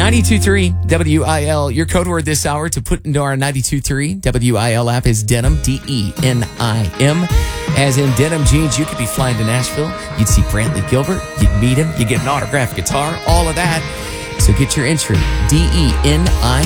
92.3 WIL. Your code word this hour to put into our 92.3 WIL app is denim, DENIM. As in denim jeans, you could be flying to Nashville. You'd see Brantley Gilbert. You'd meet him. You'd get an autographed guitar. All of that. So get your entry, DENIM.